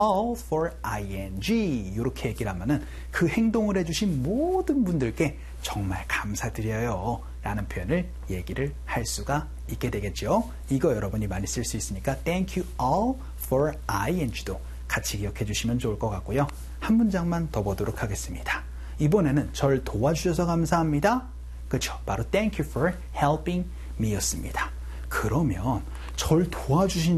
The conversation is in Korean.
all for ing 이렇게 얘기를 하면은 그 행동을 해주신 모든 분들께 정말 감사드려요 라는 표현을 얘기를 할 수가 있게 되겠죠. 이거 여러분이 많이 쓸 수 있으니까 thank you all for ing도 같이 기억해 주시면 좋을 것 같고요. 한 문장만 더 보도록 하겠습니다. 이번에는 절 도와주셔서 감사합니다. 그렇죠. 바로 thank you for helping me였습니다. 그러면 절 도와주신